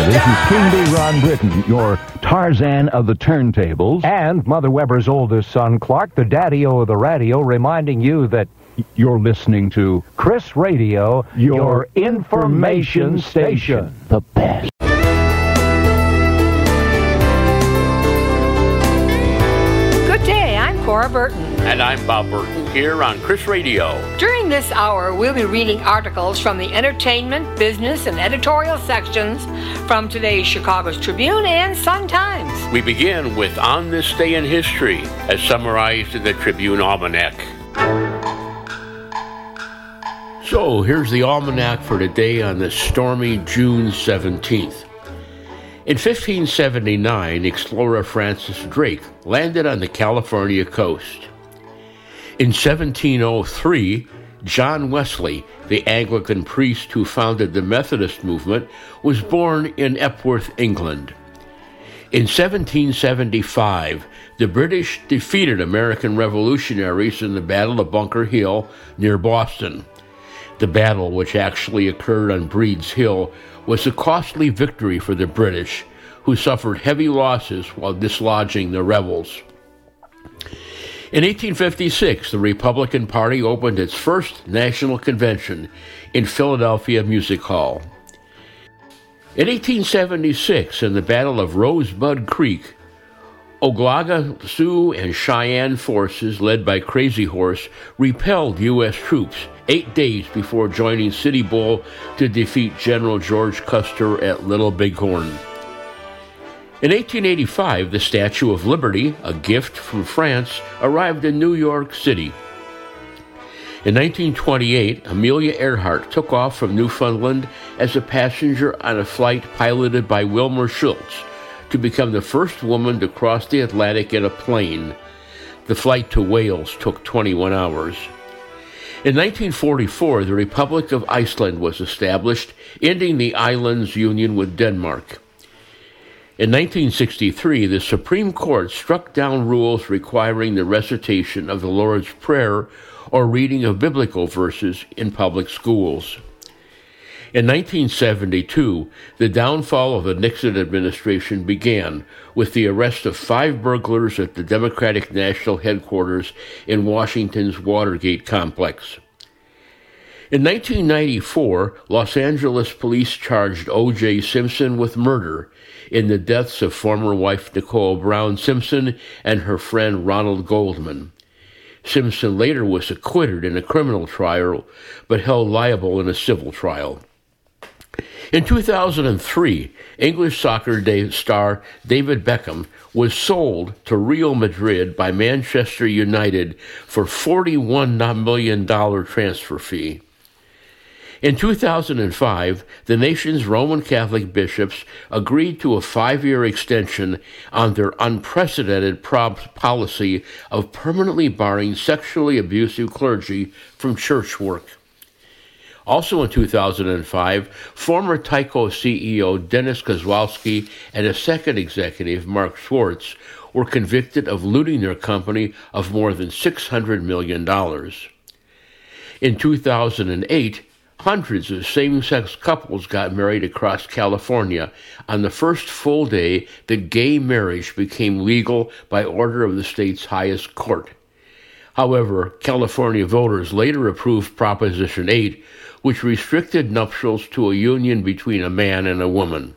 This is King B. Ron Britton, your Tarzan of the turntables. And Mother Weber's oldest son, Clark, the daddy-o of the radio, reminding you that You're listening to Chris Radio, your information station. The best. Good day, I'm Cora Burton. And I'm Bob Burton here on Chris Radio. During this hour, we'll be reading articles from the entertainment, business, and editorial sections from today's Chicago's Tribune and Sun-Times. We begin with On This Day in History, as summarized in the Tribune Almanac. So, here's the almanac for today on this stormy June 17th. In 1579, explorer Francis Drake landed on the California coast. In 1703, John Wesley, the Anglican priest who founded the Methodist movement, was born in Epworth, England. In 1775, the British defeated American revolutionaries in the Battle of Bunker Hill near Boston. The battle, which actually occurred on Breed's Hill, was a costly victory for the British, who suffered heavy losses while dislodging the rebels. In 1856, the Republican Party opened its first national convention in Philadelphia Music Hall. In 1876, in the Battle of Rosebud Creek, Oglala, Sioux, and Cheyenne forces, led by Crazy Horse, repelled U.S. troops 8 days before joining City Bull to defeat General George Custer at Little Bighorn. In 1885, the Statue of Liberty, a gift from France, arrived in New York City. In 1928, Amelia Earhart took off from Newfoundland as a passenger on a flight piloted by Wilmer Schultz to become the first woman to cross the Atlantic in a plane. The flight to Wales took 21 hours. In 1944, the Republic of Iceland was established, ending the island's union with Denmark. In 1963, the Supreme Court struck down rules requiring the recitation of the Lord's Prayer or reading of biblical verses in public schools. In 1972, the downfall of the Nixon administration began with the arrest of 5 burglars at the Democratic National Headquarters in Washington's Watergate complex. In 1994, Los Angeles police charged O.J. Simpson with murder in the deaths of former wife Nicole Brown Simpson and her friend Ronald Goldman. Simpson later was acquitted in a criminal trial, but held liable in a civil trial. In 2003, English soccer star David Beckham was sold to Real Madrid by Manchester United for $41 million transfer fee. In 2005, the nation's Roman Catholic bishops agreed to a 5-year extension on their unprecedented policy of permanently barring sexually abusive clergy from church work. Also in 2005, former Tyco CEO Dennis Kozlowski and a second executive, Mark Schwartz, were convicted of looting their company of more than $600 million. In 2008, hundreds of same-sex couples got married across California on the first full day that gay marriage became legal by order of the state's highest court. However, California voters later approved Proposition 8, which restricted nuptials to a union between a man and a woman.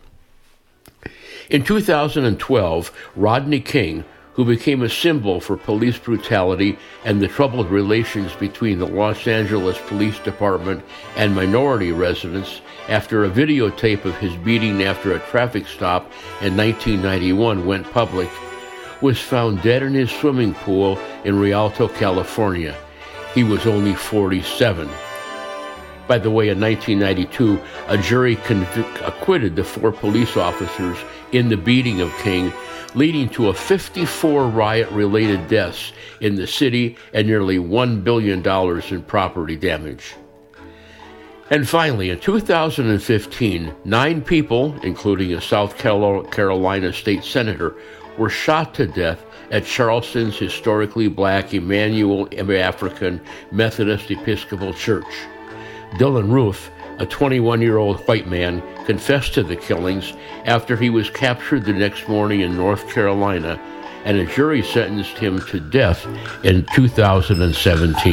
In 2012, Rodney King, who became a symbol for police brutality and the troubled relations between the Los Angeles Police Department and minority residents after a videotape of his beating after a traffic stop in 1991 went public, was found dead in his swimming pool in Rialto, California. He was only 47. By the way, in 1992, a jury acquitted the 4 police officers in the beating of King, leading to 54 riot-related deaths in the city and nearly $1 billion in property damage. And finally, in 2015, 9 people, including a South Carolina state senator, were shot to death at Charleston's historically black Emmanuel African Methodist Episcopal Church. Dylan Roof, a 21-year-old white man, confessed to the killings after he was captured the next morning in North Carolina, and a jury sentenced him to death in 2017.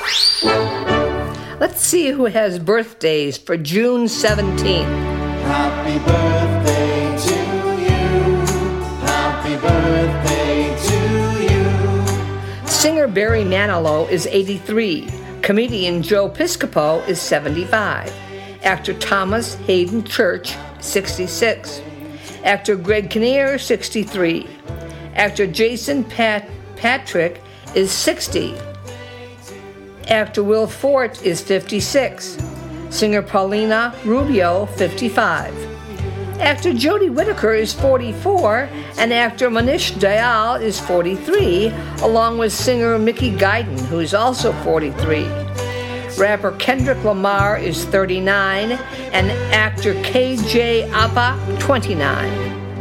Let's see who has birthdays for June 17th. Happy birthday to you. Happy birthday to you. Singer Barry Manilow is 83. Comedian Joe Piscopo is 75. Actor Thomas Hayden Church, 66. Actor Greg Kinnear, 63. Actor Jason Patrick is 60. Actor Will Forte is 56. Singer Paulina Rubio, 55. Actor Jodie Whittaker is 44, and actor Manish Dayal is 43, along with singer Mickey Guyton, who is also 43. Rapper Kendrick Lamar is 39, and actor KJ Apa, 29.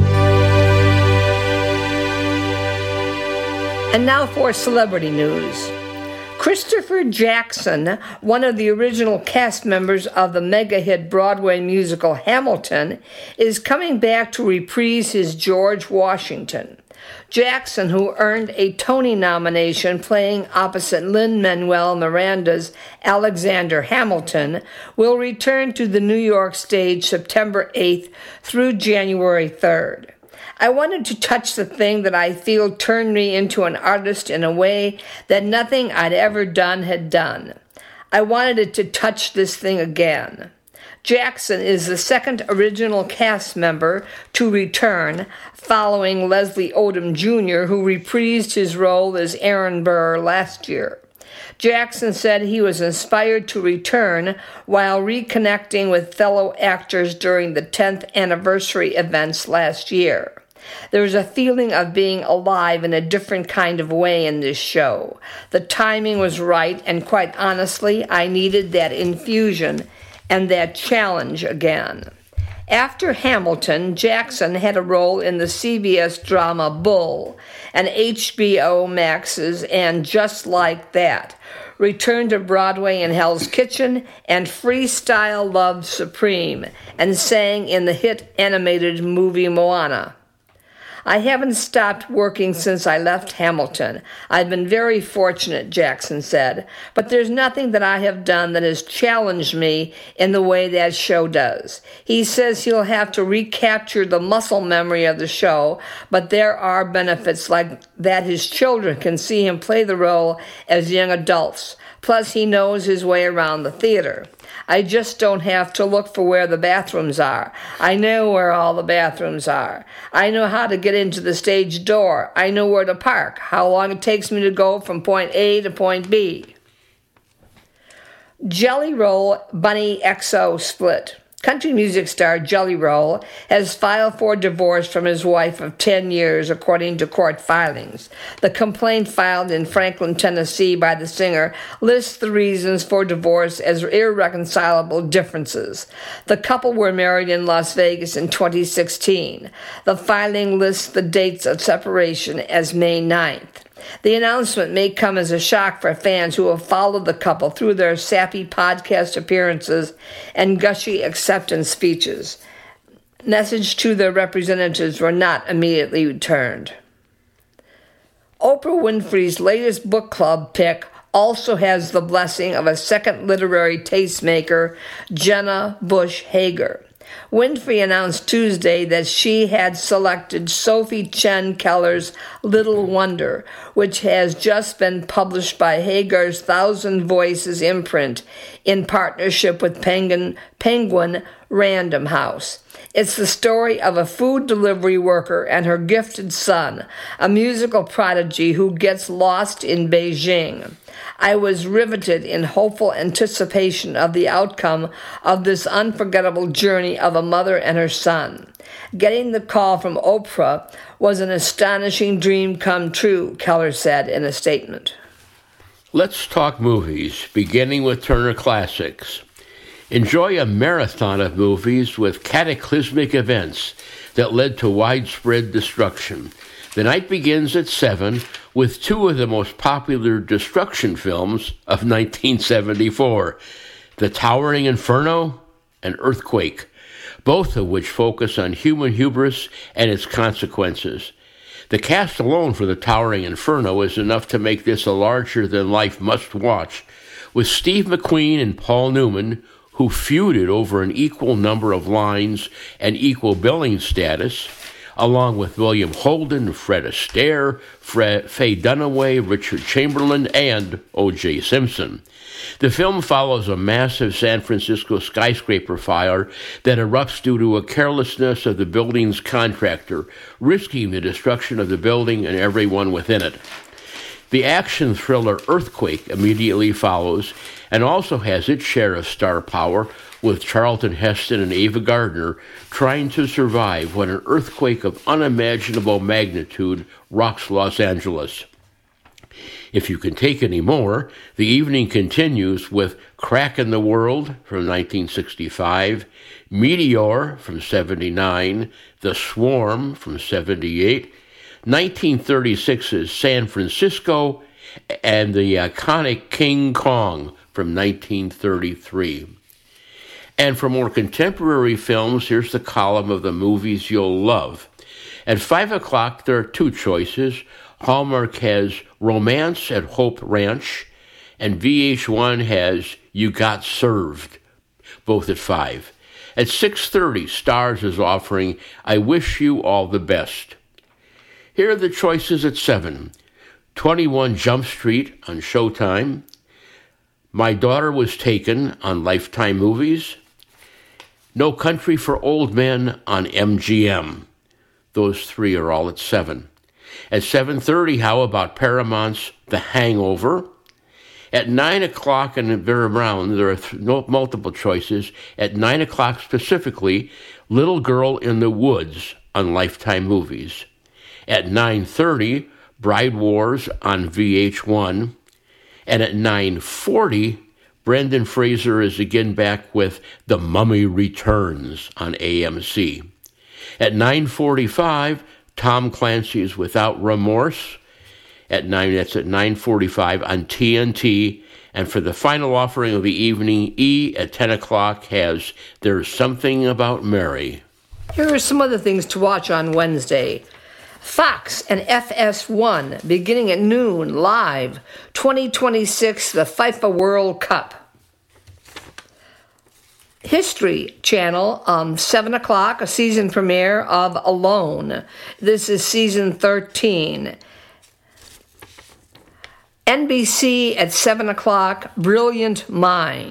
And now for celebrity news. Christopher Jackson, one of the original cast members of the mega-hit Broadway musical Hamilton, is coming back to reprise his George Washington. Jackson, who earned a Tony nomination playing opposite Lin-Manuel Miranda's Alexander Hamilton, will return to the New York stage September 8th through January 3rd. I wanted to touch the thing that I feel turned me into an artist in a way that nothing I'd ever done had done. I wanted it to touch this thing again. Jackson is the second original cast member to return, following Leslie Odom Jr., who reprised his role as Aaron Burr last year. Jackson said he was inspired to return while reconnecting with fellow actors during the 10th anniversary events last year. There was a feeling of being alive in a different kind of way in this show. The timing was right, and quite honestly, I needed that infusion and that challenge again. After Hamilton, Jackson had a role in the CBS drama Bull, and HBO Max's And Just Like That, returned to Broadway in Hell's Kitchen, and Freestyle Love Supreme, and sang in the hit animated movie Moana. I haven't stopped working since I left Hamilton. I've been very fortunate, Jackson said, but there's nothing that I have done that has challenged me in the way that show does. He says he'll have to recapture the muscle memory of the show, but there are benefits like that his children can see him play the role as young adults. Plus, he knows his way around the theater. I just don't have to look for where the bathrooms are. I know where all the bathrooms are. I know how to get into the stage door. I know where to park, how long it takes me to go from point A to point B. Jelly Roll Bunny XO split. Country music star Jelly Roll has filed for divorce from his wife of 10 years, according to court filings. The complaint filed in Franklin, Tennessee by the singer lists the reasons for divorce as irreconcilable differences. The couple were married in Las Vegas in 2016. The filing lists the dates of separation as May 9th. The announcement may come as a shock for fans who have followed the couple through their sappy podcast appearances and gushy acceptance speeches. Messages to their representatives were not immediately returned. Oprah Winfrey's latest book club pick also has the blessing of a second literary tastemaker, Jenna Bush Hager. Winfrey announced Tuesday that she had selected Sophie Chen Keller's Little Wonder, which has just been published by Hager's Thousand Voices imprint in partnership with Penguin Random House. It's the story of a food delivery worker and her gifted son, a musical prodigy who gets lost in Beijing. I was riveted in hopeful anticipation of the outcome of this unforgettable journey of a mother and her son. Getting the call from Oprah was an astonishing dream come true, Keller said in a statement. Let's talk movies, beginning with Turner Classics. Enjoy a marathon of movies with cataclysmic events that led to widespread destruction. The night begins at 7 with two of the most popular destruction films of 1974, The Towering Inferno and Earthquake, both of which focus on human hubris and its consequences. The cast alone for The Towering Inferno is enough to make this a larger-than-life must-watch, with Steve McQueen and Paul Newman, who feuded over an equal number of lines and equal billing status, along with William Holden, Fred Astaire, Faye Dunaway, Richard Chamberlain, and O.J. Simpson. The film follows a massive San Francisco skyscraper fire that erupts due to a carelessness of the building's contractor, risking the destruction of the building and everyone within it. The action thriller Earthquake immediately follows and also has its share of star power, with Charlton Heston and Ava Gardner trying to survive when an earthquake of unimaginable magnitude rocks Los Angeles. If you can take any more, the evening continues with Crack in the World from 1965, Meteor from 79, The Swarm from 78, 1936's San Francisco, and the iconic King Kong from 1933. And for more contemporary films, here's the column of the movies you'll love. At 5 o'clock, there are two choices. Hallmark has Romance at Hope Ranch, and VH1 has You Got Served, both at 5. At 6:30, Starz is offering I Wish You All the Best. Here are the choices at 7. 21 Jump Street on Showtime, My Daughter Was Taken on Lifetime Movies, No Country for Old Men on MGM. Those three are all at 7. At 7:30, how about Paramount's The Hangover? At 9 o'clock and around, there are multiple choices. At 9 o'clock specifically, Little Girl in the Woods on Lifetime Movies. At 9:30, Bride Wars on VH1. And at 9:40, Brendan Fraser is again back with The Mummy Returns on AMC. At 9:45, Tom Clancy's Without Remorse. That's at 9:45 on TNT. And for the final offering of the evening, E at 10 o'clock has There's Something About Mary. Here are some other things to watch on Wednesday. Fox and FS1, beginning at noon, live, 2026, the FIFA World Cup. History Channel, 7 o'clock, a season premiere of Alone. This is season 13. NBC at 7 o'clock, Brilliant Mind.